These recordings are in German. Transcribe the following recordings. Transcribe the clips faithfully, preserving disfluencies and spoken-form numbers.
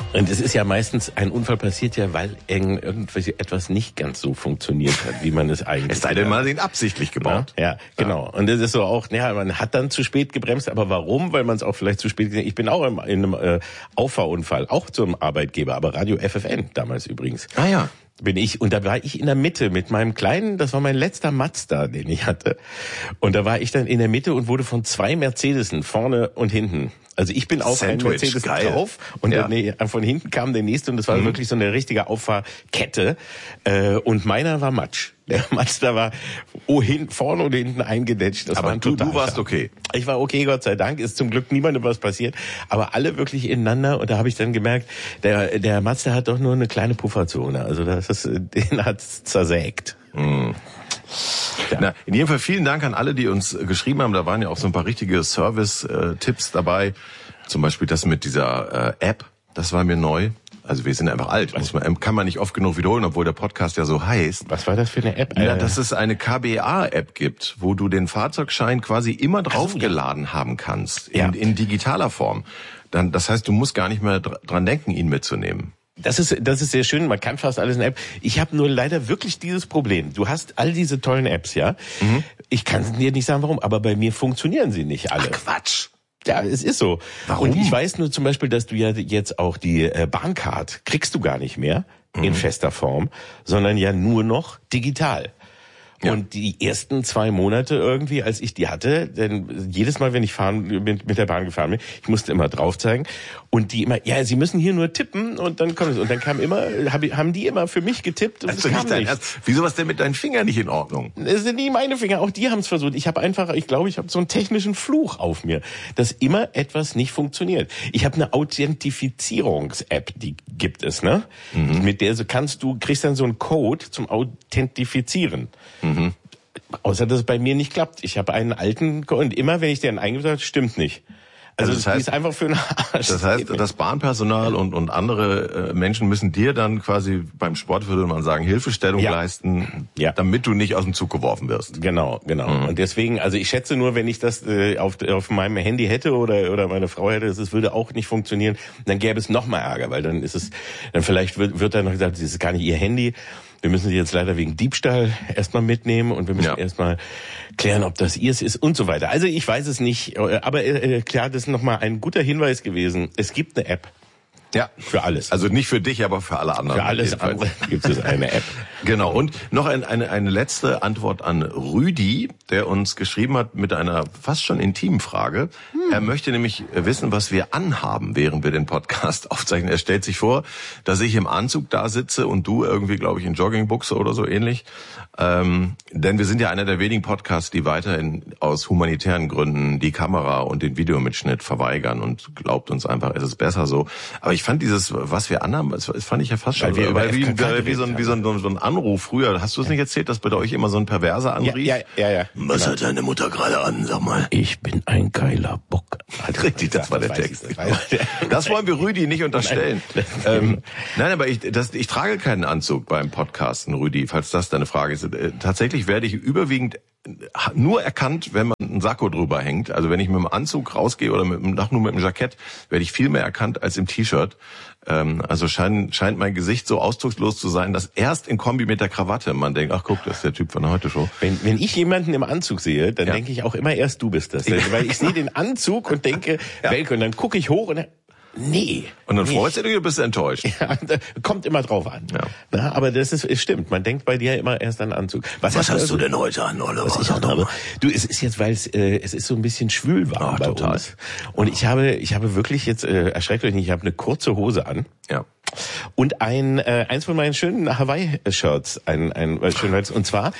Und es ist ja meistens, ein Unfall passiert ja, weil irgendwas etwas nicht ganz so funktioniert hat, wie man es eigentlich... Es sei denn, man hat ihn absichtlich gebaut. Ja, ja, genau. Und das ist so auch, ja, man hat dann zu spät gebremst, aber warum? Weil man es auch vielleicht zu spät gesehen hat. Ich bin auch in einem äh, Auffahrunfall, auch zum Arbeitgeber, aber Radio F F N damals übrigens. Ah ja. Bin ich, und da war ich in der Mitte mit meinem kleinen, das war mein letzter Mazda, den ich hatte. Und da war ich dann in der Mitte und wurde von zwei Mercedesen vorne und hinten. Also ich bin auf einen Mercedes geil. drauf und ja. der, von hinten kam der nächste und das war mhm. wirklich so eine richtige Auffahrkette. Äh, und meiner war Matsch. Der Mazda war oh, hin, vorne und hinten eingedetscht. Das aber war du, du warst okay. Ich war okay, Gott sei Dank. Ist zum Glück niemandem was passiert. Aber alle wirklich ineinander. Und da habe ich dann gemerkt, der, der Mazda hat doch nur eine kleine Pufferzone. Also das ist, den hat's zersägt. Mhm. Ja. Na, in jedem Fall vielen Dank an alle, die uns geschrieben haben. Da waren ja auch so ein paar richtige Service-Tipps dabei. Zum Beispiel das mit dieser äh, App. Das war mir neu. Also wir sind einfach alt, muss man, kann man nicht oft genug wiederholen, obwohl der Podcast ja so heißt. Was war das für eine App? Ja, dass es eine K B A-App gibt, wo du den Fahrzeugschein quasi immer draufgeladen so, ja. haben kannst, in, ja. in digitaler Form. Dann, das heißt, du musst gar nicht mehr dran denken, ihn mitzunehmen. Das ist, das ist sehr schön. Man kann fast alles in App. Ich habe nur leider wirklich dieses Problem. Du hast all diese tollen Apps, ja. Mhm. Ich kann dir nicht sagen, warum, aber bei mir funktionieren sie nicht alle. Ach, Quatsch. Ja, es ist so. Warum? Und ich weiß nur zum Beispiel, dass du ja jetzt auch die äh, Bahncard kriegst du gar nicht mehr mhm. in fester Form, sondern ja nur noch digital. Ja. Und die ersten zwei Monate irgendwie, als ich die hatte, denn jedes Mal, wenn ich fahren mit, mit der Bahn gefahren bin, ich musste immer drauf zeigen und die immer, ja, Sie müssen hier nur tippen und dann kommt es. Und dann kam immer, hab, haben die immer für mich getippt und also es kam nicht. nichts. Wieso was denn mit deinen Fingern nicht in Ordnung? Es sind nie meine Finger, auch die haben es versucht. Ich habe einfach, ich glaube, ich habe so einen technischen Fluch auf mir, dass immer etwas nicht funktioniert. Ich habe eine Authentifizierungs-App, die gibt es, ne? Mhm. Mit der so kannst du, kriegst dann so einen Code zum Authentifizieren. Mhm. Außer, dass es bei mir nicht klappt. Ich habe einen alten, und immer, wenn ich den eingebe, stimmt nicht. Also, also das heißt, die ist einfach für einen Arsch. Das heißt, das Bahnpersonal und, und andere äh, Menschen müssen dir dann quasi beim Sport, würde man sagen, Hilfestellung ja. leisten, ja. damit du nicht aus dem Zug geworfen wirst. Genau, genau. Mhm. Und deswegen, also ich schätze nur, wenn ich das äh, auf, auf meinem Handy hätte oder, oder meine Frau hätte, das würde auch nicht funktionieren, dann gäbe es noch mal Ärger, weil dann ist es, dann vielleicht wird, wird dann noch gesagt, das ist gar nicht ihr Handy. Wir müssen sie jetzt leider wegen Diebstahl erstmal mitnehmen und wir müssen ja. erstmal klären, ob das ihrs ist und so weiter. Also ich weiß es nicht, aber äh, klar, das ist nochmal ein guter Hinweis gewesen. Es gibt eine App. Ja. Für alles. Also nicht für dich, aber für alle anderen. Für alles andere gibt es eine App. Genau. Und noch ein, eine, eine letzte Antwort an Rüdi, der uns geschrieben hat mit einer fast schon intimen Frage. Hm. Er möchte nämlich wissen, was wir anhaben, während wir den Podcast aufzeichnen. Er stellt sich vor, dass ich im Anzug da sitze und du irgendwie, glaube ich, in Joggingbuchse oder so ähnlich. Ähm, denn wir sind ja einer der wenigen Podcasts, die weiterhin aus humanitären Gründen die Kamera und den Videomitschnitt verweigern und glaubt uns einfach, es ist besser so. Aber ich fand dieses, was wir anhaben, das fand ich ja fast schon wir wie, wie, wie, so ein, wie so, ein, so ein Anruf früher. Hast du es nicht erzählt, dass bei euch immer so ein Perverser anrief? Ja, ja, ja. ja. Was genau. hat deine Mutter gerade an, sag mal? Ich bin ein geiler Bock. Richtig, das war der Text. Das wollen wir Rüdi nicht unterstellen. Nein, ähm, nein aber ich, das, ich trage keinen Anzug beim Podcasten, Rüdi, falls das deine Frage ist. Tatsächlich werde ich überwiegend nur erkannt, wenn man einen Sakko drüber hängt. Also wenn ich mit dem Anzug rausgehe oder mit, nur mit dem Jackett, werde ich viel mehr erkannt als im T-Shirt. Ähm, also scheint, scheint mein Gesicht so ausdruckslos zu sein, dass erst in Kombi mit der Krawatte man denkt, ach guck, das ist der Typ von der Heute-Show. Wenn, wenn ich jemanden im Anzug sehe, dann ja. denke ich auch immer erst, du bist das. Ja. Weil ich sehe den Anzug und denke, ja. welke, und dann gucke ich hoch und dann, nee. Und dann nicht. freust du dich oder bist du enttäuscht? Ja, kommt immer drauf an. Ja. Na, aber das ist, es stimmt. Man denkt bei dir immer erst an Anzug. Was, was hast, hast du denn heute an, Oliver? Was ich habe? Du, es ist jetzt, weil es, äh, es ist so ein bisschen schwül warm bei total. uns. Und ich habe, ich habe wirklich jetzt, äh, erschreckt euch nicht, ich habe eine kurze Hose an. Ja. Und ein, äh, eins von meinen schönen Hawaii-Shirts, ein, ein, ein schön, und zwar,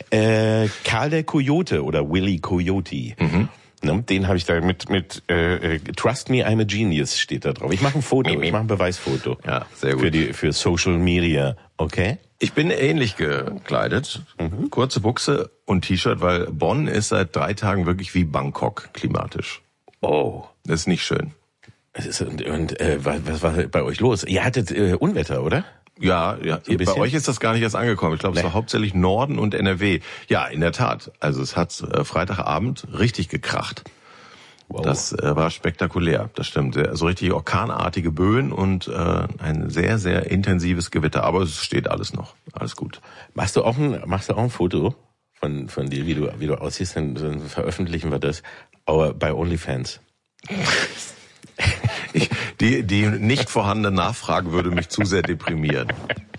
äh, Karl der Coyote oder Willy Coyote. Mhm. Den habe ich da mit mit äh, Trust me, I'm a genius steht da drauf. Ich mache ein Foto, ich mache ein Beweisfoto. Ja, sehr gut. Für die für Social Media, okay? Ich bin ähnlich gekleidet, mhm. kurze Buchse und T-Shirt, weil Bonn ist seit drei Tagen wirklich wie Bangkok klimatisch. Oh, das ist nicht schön. Es ist, und und äh, was, was war bei euch los? Ihr hattet äh, Unwetter, oder? Ja, ja. So bei euch ist das gar nicht erst angekommen. Ich glaube, nee. es war hauptsächlich Norden und N R W. Ja, in der Tat. Also es hat äh, Freitagabend richtig gekracht. Wow. Das äh, war spektakulär, das stimmt. So richtig orkanartige Böen und äh, ein sehr, sehr intensives Gewitter. Aber es steht alles noch. Alles gut. Machst du auch ein, machst du auch ein Foto von, von dir, wie du, wie du aussiehst? Dann, dann veröffentlichen wir das aber bei OnlyFans. Ich, die, die nicht vorhandene Nachfrage würde mich zu sehr deprimieren.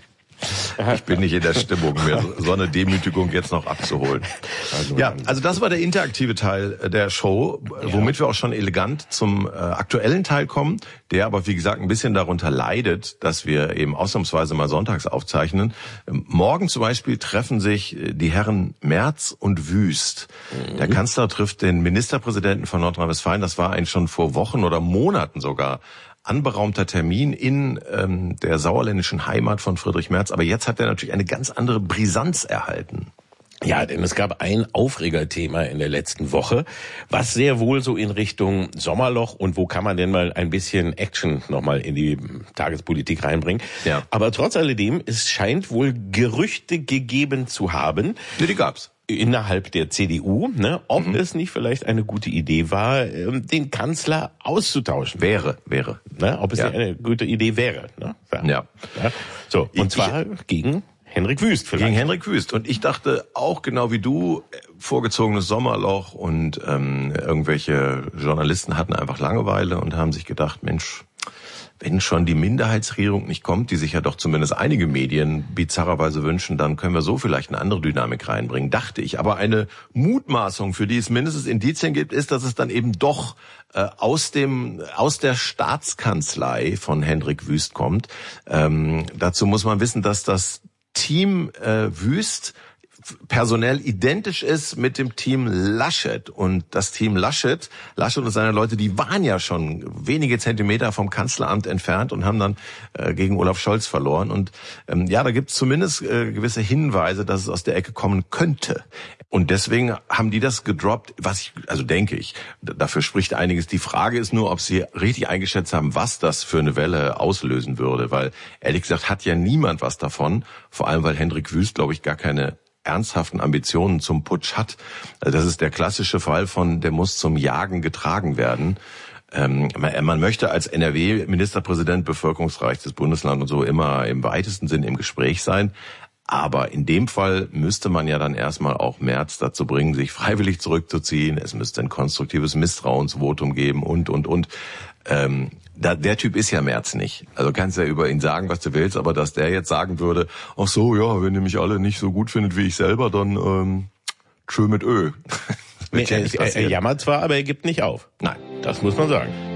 Ich bin nicht in der Stimmung mehr, so eine Demütigung jetzt noch abzuholen. Also, ja, also das war der interaktive Teil der Show, womit wir auch schon elegant zum äh, aktuellen Teil kommen, der aber, wie gesagt, ein bisschen darunter leidet, dass wir eben ausnahmsweise mal sonntags aufzeichnen. Ähm, morgen zum Beispiel treffen sich die Herren Merz und Wüst. Mhm. Der Kanzler trifft den Ministerpräsidenten von Nordrhein-Westfalen. Das war eigentlich schon vor Wochen oder Monaten sogar anberaumter Termin in ähm, der sauerländischen Heimat von Friedrich Merz. Aber jetzt hat er natürlich eine ganz andere Brisanz erhalten. Ja, denn es gab ein Aufregerthema in der letzten Woche, was sehr wohl so in Richtung Sommerloch und wo kann man denn mal ein bisschen Action nochmal in die Tagespolitik reinbringen. Ja. Aber trotz alledem, es scheint wohl Gerüchte gegeben zu haben. Ja, die gab's. Innerhalb der C D U, ne, ob mhm. es nicht vielleicht eine gute Idee war, den Kanzler auszutauschen. Wäre, wäre. Ne, ob es ja. eine gute Idee wäre. Ne? Ja. ja. ja. So, und ich, zwar ich, gegen Henrik Wüst vielleicht. Gegen Henrik Wüst. Und ich dachte auch genau wie du, vorgezogenes Sommerloch und ähm, irgendwelche Journalisten hatten einfach Langeweile und haben sich gedacht, Mensch, wenn schon die Minderheitsregierung nicht kommt, die sich ja doch zumindest einige Medien bizarrerweise wünschen, dann können wir so vielleicht eine andere Dynamik reinbringen, dachte ich. Aber eine Mutmaßung, für die es mindestens Indizien gibt, ist, dass es dann eben doch äh, aus dem aus der Staatskanzlei von Henrik Wüst kommt. Ähm, dazu muss man wissen, dass das Team äh, Wüst personell identisch ist mit dem Team Laschet. Und das Team Laschet, Laschet und seine Leute, die waren ja schon wenige Zentimeter vom Kanzleramt entfernt und haben dann äh, gegen Olaf Scholz verloren. Und ähm, ja, da gibt es zumindest äh, gewisse Hinweise, dass es aus der Ecke kommen könnte. Und deswegen haben die das gedroppt, was ich, also denke ich, dafür spricht einiges. Die Frage ist nur, ob sie richtig eingeschätzt haben, was das für eine Welle auslösen würde. Weil, ehrlich gesagt, hat ja niemand was davon. Vor allem, weil Henrik Wüst, glaube ich, gar keine ernsthaften Ambitionen zum Putsch hat. Das ist der klassische Fall von, der muss zum Jagen getragen werden. Ähm, man, man möchte als N R W-Ministerpräsident, bevölkerungsreichstes Bundesland und so immer im weitesten Sinn im Gespräch sein. Aber in dem Fall müsste man ja dann erstmal auch Merz dazu bringen, sich freiwillig zurückzuziehen. Es müsste ein konstruktives Misstrauensvotum geben und, und, und. Ähm, da, der Typ ist ja Merz nicht. Also kannst ja über ihn sagen, was du willst, aber dass der jetzt sagen würde, ach so, ja, wenn ihr mich alle nicht so gut findet wie ich selber, dann ähm, tschö mit Ö. Nee, er, er, er jammert zwar, aber er gibt nicht auf. Nein. Das muss man sagen.